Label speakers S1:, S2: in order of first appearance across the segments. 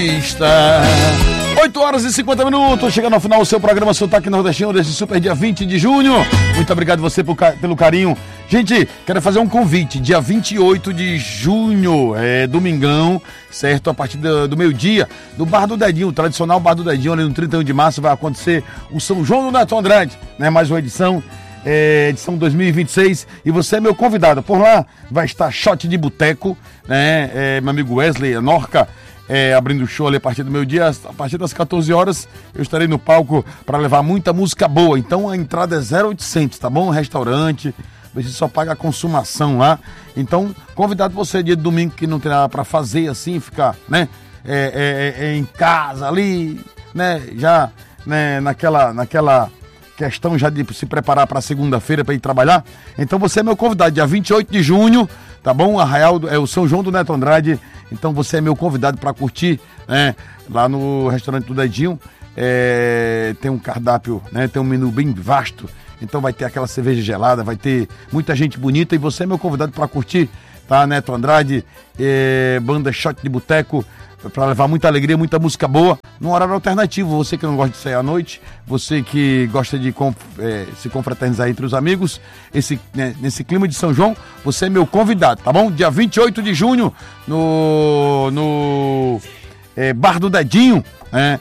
S1: 8 horas e 50 minutos, chegando ao final do seu programa Sotaque Nordestino desse super dia 20 de junho. Muito obrigado você pelo carinho. Gente, quero fazer um convite, dia 28 de junho, domingão, certo? A partir do meio-dia, do Bar do Dedinho, o tradicional Bar do Dedinho, ali no 31 de março, vai acontecer o São João do Neto Andrade, né? Mais uma edição 2026, e você é meu convidado. Por lá vai estar Shot de Boteco, né? Meu amigo Wesley, a Norca, abrindo o show ali a partir do meio-dia. A partir das 14 horas eu estarei no palco para levar muita música boa. Então a entrada é 0,800, tá bom? Restaurante, você só paga a consumação lá. Então, convidado você dia de domingo que não tem nada para fazer assim, ficar, né? Em casa ali, né? Já, né? Naquela questão já de se preparar para segunda-feira para ir trabalhar. Então você é meu convidado, dia 28 de junho, tá bom? Arraial, o São João do Neto Andrade. Então você é meu convidado para curtir, né? Lá no restaurante do Dedinho. Tem um cardápio, né? Tem um menu bem vasto. Então vai ter aquela cerveja gelada, vai ter muita gente bonita, e você é meu convidado para curtir, tá? Neto Andrade, banda Shot de Boteco, para levar muita alegria, muita música boa, num horário alternativo. Você que não gosta de sair à noite, você que gosta de se confraternizar entre os amigos, nesse clima de São João, você é meu convidado, tá bom? Dia 28 de junho, no Bar do Dedinho, né?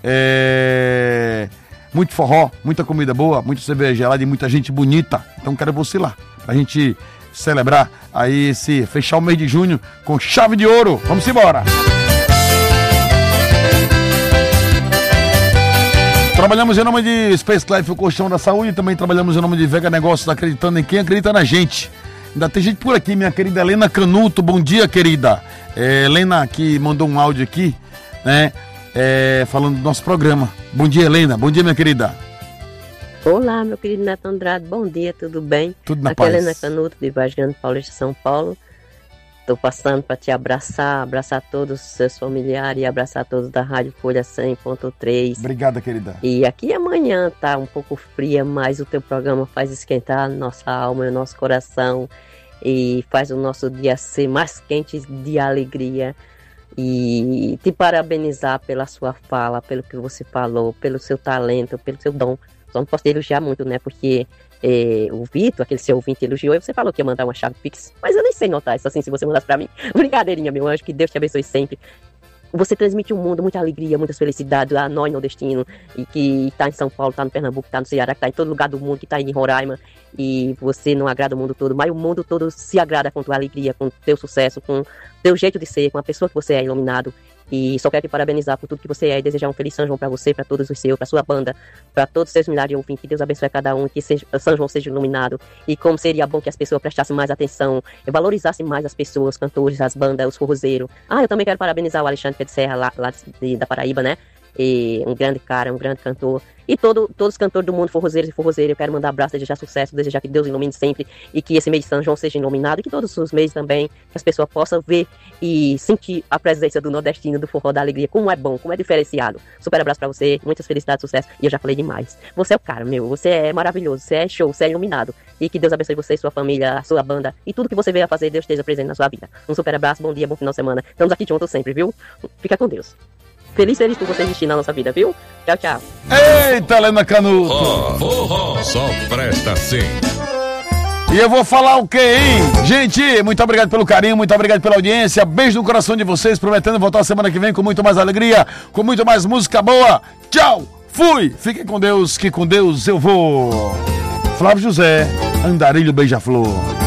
S1: Muito forró, muita comida boa, muita cerveja gelada e muita gente bonita. Então quero você lá, pra gente celebrar aí fechar o mês de junho com chave de ouro. Vamos embora! Trabalhamos em nome de Space Life, o colchão da saúde. Também trabalhamos em nome de Vega Negócios, acreditando em quem acredita na gente. Ainda tem gente por aqui, minha querida Helena Canuto. Bom dia, querida. Helena que mandou um áudio aqui, né? Falando do nosso programa. Bom dia, Helena. Bom dia, minha querida.
S2: Olá, meu querido Neto Andrade. Bom dia, tudo bem?
S1: Tudo na
S2: Aqui
S1: paz.
S2: É Helena Canuto, de Vargem Grande Paulista, São Paulo. Estou passando para te abraçar todos os seus familiares e abraçar todos da Rádio Folha 100.3.
S1: Obrigada, querida.
S2: E aqui amanhã tá um pouco fria, mas o teu programa faz esquentar nossa alma e o nosso coração e faz o nosso dia ser mais quente de alegria. E te parabenizar pela sua fala, pelo que você falou, pelo seu talento, pelo seu dom. Só não posso te elogiar muito, né? Porque o Vitor, aquele seu ouvinte, elogiou e você falou que ia mandar uma chave Pix. Mas eu nem sei notar isso assim, se você mandasse pra mim. Brincadeirinha, meu anjo, que Deus te abençoe sempre. Você transmite um mundo, muita alegria, muitas felicidades a nós nordestinos, e que tá em São Paulo, tá no Pernambuco, tá no Ceará, que tá em todo lugar do mundo, que tá em Roraima, e você não agrada o mundo todo, mas o mundo todo se agrada com tua alegria, com teu sucesso, com teu jeito de ser, com a pessoa que você é, iluminado. E só quero te parabenizar por tudo que você é e desejar um feliz São João para você, para todos os seus, para sua banda, para todos os seus milhares de ouvintes. Que Deus abençoe a cada um, que São João seja iluminado. E como seria bom que as pessoas prestassem mais atenção, valorizassem mais as pessoas, os cantores, as bandas, os forrozeiros. Eu também quero parabenizar o Alexandre Pedro Serra, lá da Paraíba, né? E um grande cara, um grande cantor. E todos os cantores do mundo, forrozeiros e forrozeiras, eu quero mandar abraço, desejar sucesso, desejar que Deus ilumine sempre e que esse mês de São João seja iluminado, e que todos os meses também, que as pessoas possam ver e sentir a presença do nordestino, do forró, da alegria, como é bom, como é diferenciado. Super abraço pra você, muitas felicidades, sucesso, e eu já falei demais. Você é o cara, meu, você é maravilhoso, você é show, você é iluminado, e que Deus abençoe você, sua família, a sua banda, e tudo que você veio a fazer, Deus esteja presente na sua vida. Um super abraço, bom dia, bom final de semana, estamos aqui juntos sempre, viu? Fica com Deus. Feliz por você existir na nossa vida, viu? Tchau, tchau.
S1: Eita, Helena Canuto.
S3: Só presta assim.
S1: E eu vou falar o quê, hein? Gente, muito obrigado pelo carinho, muito obrigado pela audiência. Beijo no coração de vocês, prometendo voltar semana que vem com muito mais alegria, com muito mais música boa. Tchau, fui. Fiquem com Deus, que com Deus eu vou. Flávio José, Andarilho Beija-Flor.